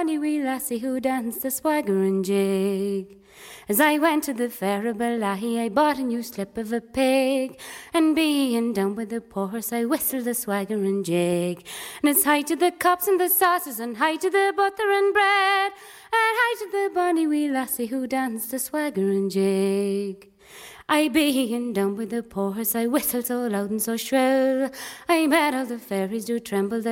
bonny wee lassie who danced the swagger and jig. As I went to the fair of Balahi, I bought a new slip of a pig, and being down with the poor horse, I whistled the swagger and jig. And it's high to the cups and the sauces, and high to the butter and bread, and high to the bonny wee lassie who danced the swagger and jig. I being down with the poor horse, I whistled so loud and so shrill, I made all the fairies do tremble.